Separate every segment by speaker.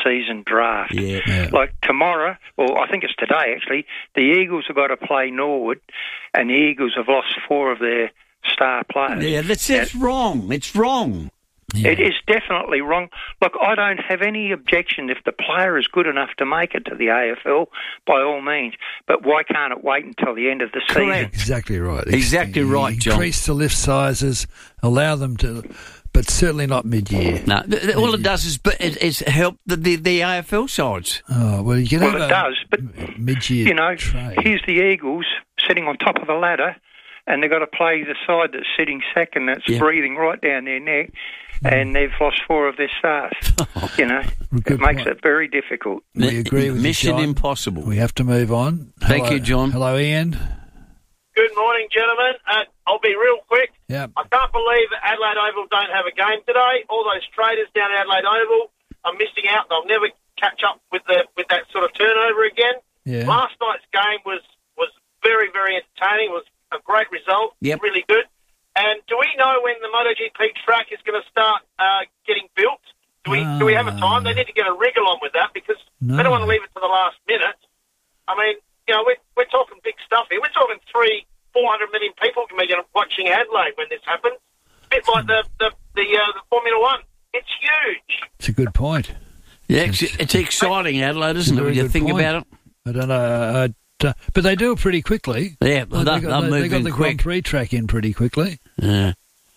Speaker 1: season draft.
Speaker 2: Yeah.
Speaker 1: Like tomorrow, or I think it's today actually, the Eagles have got to play Norwood, and the Eagles have lost 4 of their star players.
Speaker 2: Yeah, that's wrong. It's wrong.
Speaker 1: Yeah. It is definitely wrong. Look, I don't have any objection if the player is good enough to make it to the AFL, by all means. But why can't it wait until the end of the season?
Speaker 3: Exactly right.
Speaker 2: Exactly right, John.
Speaker 3: Increase the lift sizes, allow them to, but certainly not mid-year.
Speaker 2: No, all it does is help the AFL sides.
Speaker 3: Oh, well, you can
Speaker 1: it does, but
Speaker 3: mid-year trade.
Speaker 1: Here's the Eagles sitting on top of the ladder, and they've got to play the side that's sitting second, that's breathing right down their neck. And they've lost 4 of their stars. It makes it very difficult.
Speaker 3: We agree with
Speaker 2: Mission
Speaker 3: you, John.
Speaker 2: Impossible.
Speaker 3: We have to move on.
Speaker 2: Thank you, John.
Speaker 3: Hello, Ian.
Speaker 4: Good morning, gentlemen. I'll be real quick.
Speaker 3: Yeah.
Speaker 4: I can't believe that Adelaide Oval don't have a game today. All those traders down at Adelaide Oval are missing out. They'll never catch up with that sort of turnover again.
Speaker 3: Yeah.
Speaker 4: Last night's game was very, very entertaining. It was a great result.
Speaker 2: Yep.
Speaker 4: Really good. And do we know when the MotoGP track is going to start getting built? Do we have a time? They need to get a wriggle on with that because they don't want to leave it to the last minute. I mean, we're talking big stuff here. We're talking 300-400 million people can be watching Adelaide when this happens. A bit like the Formula One. It's huge.
Speaker 3: It's a good point.
Speaker 2: Yeah, it's exciting, Adelaide, isn't it, when you think about it?
Speaker 3: I don't know. But they do it pretty quickly.
Speaker 2: Yeah,
Speaker 3: they got the Grand Prix track in pretty quickly.
Speaker 2: Yeah.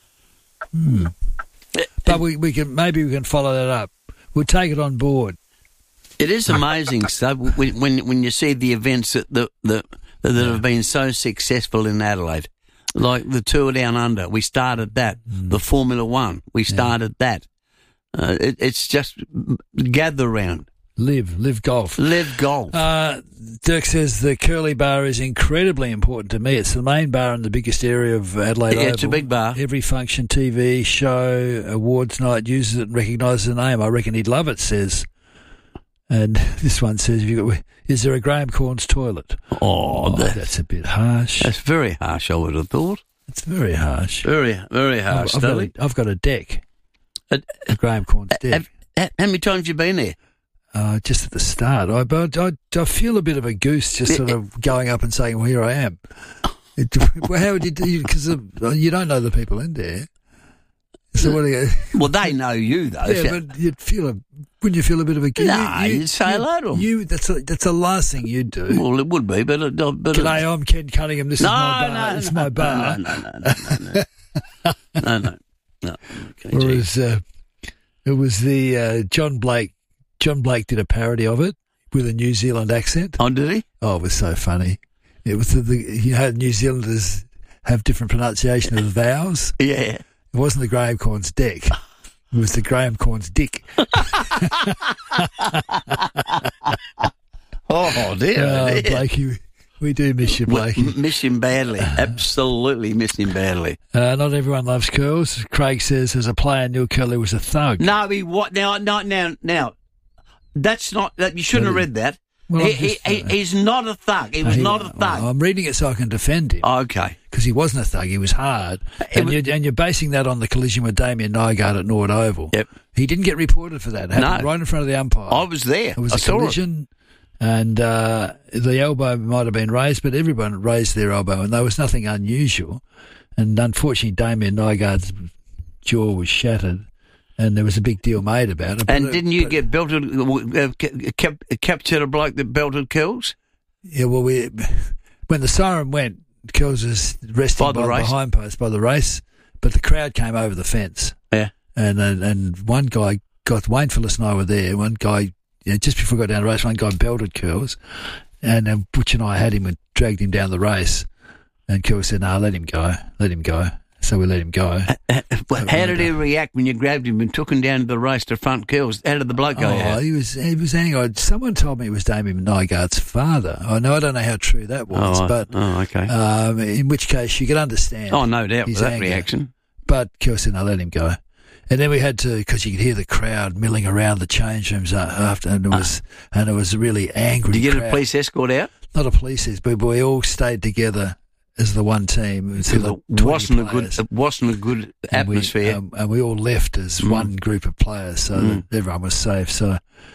Speaker 3: But we can follow that up. We'll take it on board.
Speaker 2: It is amazing stuff when you see the events that have been so successful in Adelaide, like the Tour Down Under. We started that. The Formula One. We started that. It's just gather round.
Speaker 3: Live golf.
Speaker 2: Live golf.
Speaker 3: Dirk says the Curly Bar is incredibly important to me. It's the main bar in the biggest area of Adelaide Oval.
Speaker 2: It's a big bar.
Speaker 3: Every function, TV, show, awards night uses it and recognises the name. I reckon he'd love it, says. And this one says, is there a Graham Corns toilet?
Speaker 2: Oh,
Speaker 3: that's a bit harsh.
Speaker 2: That's very harsh, I would have thought.
Speaker 3: It's very harsh.
Speaker 2: Very, very harsh,
Speaker 3: I've got a deck. A Graham Corns deck.
Speaker 2: How many times have you been there?
Speaker 3: Just at the start. I feel a bit of a goose just sort of going up and saying, well, here I am. How would you do? Because you don't know the people in there. So what do you...
Speaker 2: Well, they know you, though.
Speaker 3: Yeah, but wouldn't you feel a bit of a goose?
Speaker 2: No, you'd say hello to them.
Speaker 3: That's the last thing you'd do.
Speaker 2: Well, it would be, but
Speaker 3: G'day, I'm Ken Cunningham. This is my bar. It's my bar.
Speaker 2: No. Okay,
Speaker 3: Whereas it was the John Blake. John Blake did a parody of it with a New Zealand accent.
Speaker 2: Oh, did he?
Speaker 3: Oh, it was so funny. It was New Zealanders have different pronunciation of the vowels.
Speaker 2: Yeah.
Speaker 3: It wasn't the Graham Corns deck. It was the Graham Corns dick.
Speaker 2: Oh, dear.
Speaker 3: Blakey, we do miss you, Blakey.
Speaker 2: Miss him badly. Absolutely miss him badly.
Speaker 3: Not everyone loves curls. Craig says, as a player, Neil Curley was a thug.
Speaker 2: No, now. That's not. You shouldn't have read that. Well, he's not a thug. He was not a thug.
Speaker 3: I'm reading it so I can defend him.
Speaker 2: Oh, okay.
Speaker 3: Because he wasn't a thug. He was hard. And you're basing that on the collision with Damien Nygaard at Norwood Oval.
Speaker 2: Yep.
Speaker 3: He didn't get reported for that. It happened right in front of the umpire.
Speaker 2: I was there.
Speaker 3: It was a collision. And the elbow might have been raised, but everyone raised their elbow, and there was nothing unusual. And unfortunately, Damien Nygaard's jaw was shattered. And there was a big deal made about it.
Speaker 2: And didn't you get belted, captured a bloke that belted Kells?
Speaker 3: Yeah, well, when the siren went, Kells was resting by the behind post by the race, but the crowd came over the fence.
Speaker 2: Yeah.
Speaker 3: And one guy Wayne Phillips and I were there. One guy, just before we got down the race, one guy belted Kells, and Butch and I had him and dragged him down the race. And Kells said, "No, let him go. So we let him go.
Speaker 2: How did he react when you grabbed him and took him down to the race to front Kells? How did the bloke go out?
Speaker 3: He was angry. Someone told me it was Damien Nygaard's father. I don't know how true that was,
Speaker 2: okay.
Speaker 3: In which case you could understand.
Speaker 2: Oh, no doubt with that reaction.
Speaker 3: But Kells said, "No, let him go." And then we had to, because you could hear the crowd milling around the change rooms after, and it was a really angry.
Speaker 2: Did you get
Speaker 3: crowd.
Speaker 2: a police escort out?
Speaker 3: Not a police escort, but we all stayed together as the one team.
Speaker 2: It wasn't a good atmosphere.
Speaker 3: And we all left as one group of players, so that everyone was safe. So